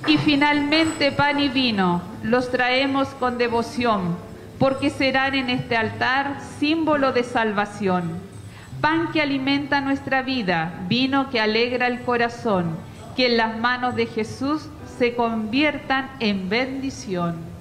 Y finalmente pan y vino los traemos con devoción, porque serán en este altar símbolo de salvación. Pan que alimenta nuestra vida, vino que alegra el corazón, que en las manos de Jesús se conviertan en bendición.